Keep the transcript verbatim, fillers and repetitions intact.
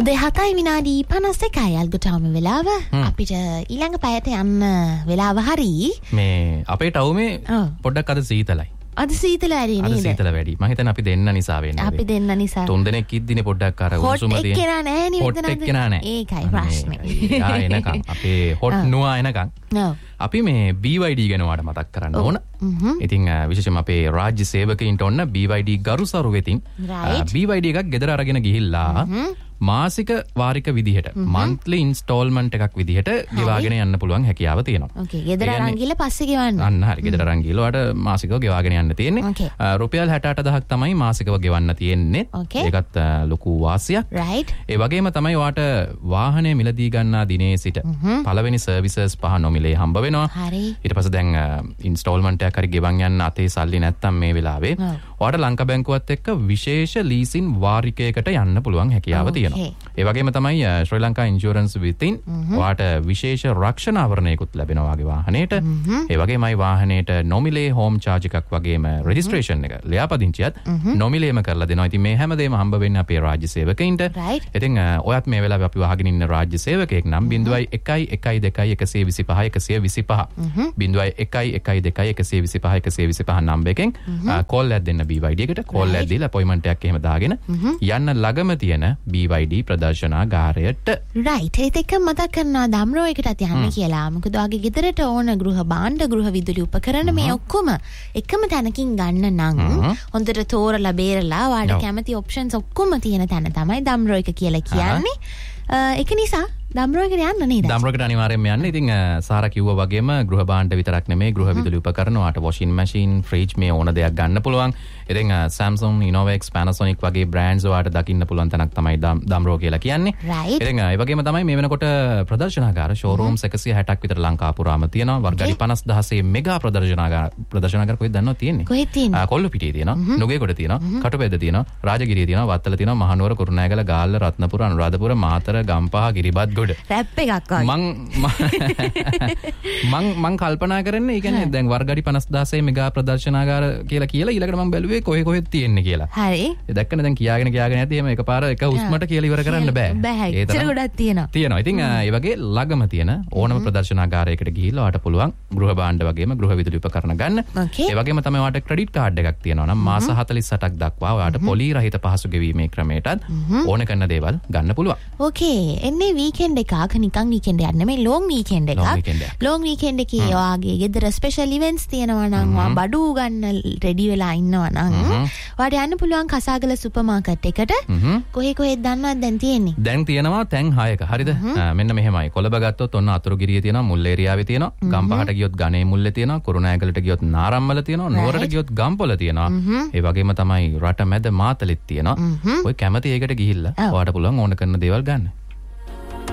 දෙහතයි විනාඩි පනස් එකයි අල්ගොටාම වෙලාව. අපිට ඊළඟ පැයට යන්න වෙලාව හරි. මේ අපේ ටවුමේ පොඩ්ඩක් අද සීතලයි. අද සීතල වැඩි නේද? අද සීතල වැඩි. මම හිතන්නේ අපි දෙන්න නිසා වෙන්නේ. අපි දෙන්න නිසා. තුන් දෙනෙක් ඉද්දිනේ පොඩ්ඩක් අර උණුසුම තියෙන. හොට් එක්කෙනා නැහැ නේද? හොට් එක්කෙනා නැහැ. ඒකයි ප්‍රශ්නේ. ආ එනකන් අපේ හොට් නුවා එනකන්. අපි මේ B Y D ගැන වාට මතක් කරන්න ඕන. ඉතින් විශේෂයෙන්ම අපේ රාජ්‍ය සේවකයින්ට ඔන්න B Y D ගරුසරු වෙතින් B Y D එකක් ගෙදර අරගෙන ගිහිල්ලා මාසික වාරික විදිහට monthly installment එකක් විදිහට ගෙවාගෙන යන්න පුළුවන් හැකියාව තියෙනවා. ඕකේ. ගෙදර අරන් ගිහලා පස්සේ ගෙවන්න. අන්න හරි. ගෙදර අරන් ගිහලා ඔයාලට මාසිකව ගෙවාගෙන යන්න තියෙන්නේ. රුපියල් හැට අට දහසක් තමයි මාසිකව ගෙවන්න තියෙන්නේ. ඒකත් ලොකු වාසියක්. right. ඒ වගේම තමයි ඔයාලට වාහනය මිලදී ගන්නා දිනේ සිට පළවෙනි සර්විසස් පහ නොමිලේ හම්බ වෙනවා. හරි. ඊට පස්සේ දැන් ඉන්ස්ටෝල්මන්ට් එකක් හරි ගෙවන් යන්න අතේ සල්ලි නැත්තම් මේ වෙලාවේ ඔයාලට ලංකා බැංකුවත් එක්ක විශේෂ ලීසින් වාරිකයකට යන්න පුළුවන් හැකියාව තියෙනවා. ඒ වගේම තමයි ශ්‍රී ලංකා ඉන්ෂුරන්ස් විතින් ඔයාට විශේෂ රක්ෂණ ආවරණයකුත් ලැබෙනවා වගේ වාහනේට. ඒ වගේමයි වාහනේට නොමිලේ හෝම් චාර්ජ් එකක් වගේම රෙජිස්ට්‍රේෂන් එක ලියාපදිංචියත් නොමිලේම කරලා දෙනවා. ඉතින් මේ හැමදේම හම්බ වෙන්නේ අපේ රාජ්‍ය සේවකයින්ට. ඉතින් ඔයත් මේ වෙලාවේ අපි වහගෙන ඉන්න රාජ්‍ය සේවකයෙක් නම් ज़ीरो එකයි එකයි දෙකයි එකසිය විසිපහ එකසිය විසිපහ ज़ीरो එකයි එකයි දෙකයි එකසිය විසිපහ එකසිය විසිපහ නම්බර් එකෙන් කෝල් එකක් දෙන්න B Y D එකට. කෝල් එකක් දීලා අපොයින්ට්මන්ට් එකක් එහෙම දාගෙන යන්න ළඟම තියෙන B Y D ප්‍රදර්ශනාගාරයට. right. ඒත් එක්ක මතක් කරනවා දම්රෝ එකටත් යන්න කියලා. මොකද ඔයාගේ ගෙදරට ඕන ගෘහ භාණ්ඩ ගෘහ විදුලි උපකරණ මේ ඔක්කොම එකම තැනකින් ගන්න නම් හොඳට තෝරලා බේරලා ඔයාලට කැමති ඔප්ෂන්ස් ඔක්කොම තියෙන තැන තමයි දම්රෝ එක කියලා කියන්නේ. ඒක නිසා දම්රෝ එකට යන්න නේද? දම්රෝ එකට අනිවාර්යෙන්ම යන්න. ඉතින් සාරා කිව්වා වගේම ගෘහ භාණ්ඩ විතරක් නෙමෙයි ගෘහ විදුලි උපකරණ ඔයාට washing machine, fridge මේ ඕන දෙයක් ගන්න පුළුවන්. ඉතින් Samsung, Innovex, Panasonic වගේ brands ඔයාට දකින්න පුළුවන් තැනක් තමයි දම්රෝ කියලා කියන්නේ. ඉතින් ඒ වගේම තමයි මේ වෙනකොට ප්‍රදර්ශනාගාර showrooms එකසිය හැටක් විතර ලංකා පුරාම තියෙනවා. වර්ගඩි පනස් දහසේ මෙගා ප්‍රදර්ශනාගාර ප්‍රදර්ශනාගාර කොහෙද දන්නවද තියෙන්නේ? කොහෙද තියෙන්නේ? කොල්ලුපිටියේ තියෙනවා, නුගේගොඩ තියෙනවා, කටුපෙද්ද තියෙනවා, රාජගිරියේ තියෙනවා, වත්තල තියෙනවා, මහනුවර, කුරුණෑගල, ගාල්ල, රත්නපුර, අනුරාධපුර, මාතර, ගම්පහ, ගිරිබත් ගොඩ. රැප් එකක් වගේ. මං මං මං කල්පනා කරන්නේ ඒ කියන්නේ දැන් වර්ගඩි පනස් දහසේ මෙගා ප්‍රදර්ශනාගාර කියලා කියලා ඊළඟට මම බැලුවේ කොහෙ කොහෙද තියෙන්නේ කියලා. හරි. ඒ දැක්කනේ දැන් කියාගෙන කියාගෙන යද්දි එහෙම එකපාර එක උස්මට කියලා ඉවර කරන්න බෑ. ඒ තරම් ගොඩක් තියෙනවා. තියෙනවා. ඉතින් ඒ වගේ ළඟම තියෙන ඕනම ප්‍රදර්ශනාගාරයකට ගිහිල්ලා ඔයාට පුළුවන් ගෘහ භාණ්ඩ වගේම ගෘහ විදුලි උපකරණ ගන්න. ඒ වගේම තමයි ඔයාට ක්‍රෙඩිට් කාඩ් එකක් තියෙනවා නම් මාස හතළිස් අටක් දක්වා ඔයාට පොලි රහිත පහසු ගෙවීමේ ක්‍රමයටත් ඕන කරන දේවල් ගන්න පුළුවන්. ඕකේ. එන්නේ වීකෙන්ඩ් එකක් නිකන් වීකෙන්ඩ් එකක් නෙමෙයි ලොන් වීකෙන්ඩ් එකක්. ලොන් වීකෙන්ඩ් එකේ ඔයාගේ ගෙදර ස්පෙෂල් ඉවෙන්ට්ස් තියෙනවා නම් ඔයා බඩු ගන්න රෙඩි වෙලා ඉන්නවා නම් ඔයාට යන්න පුළුවන් කසාගල සුපර් මාකට් එකට. කොහේ කොහෙද දන්නවද දැන් තියෙන්නේ? දැන් තියෙනවා තැන් හයක. හරිද? මෙන්න මෙහෙමයි. කොළඹ ගත්තොත් ඔන්න අතුරුගිරියේ තියෙනවා, මුල් ඒරියාවේ තියෙනවා, ගම්පහට ගියොත් ගණේ මුල්ලේ තියෙනවා, කුරුණෑගලට ගියොත් නාරම්මල තියෙනවා, නුවරට ගියොත් ගම්පොළ තියෙනවා. ඒ වගේම තමයි රට මැද මාතලෙත් තියෙනවා. ඔය කැමති එකකට ගිහිල්ලා ඔයාට පුළුවන් ඕන කරන දේවල් ගන්න.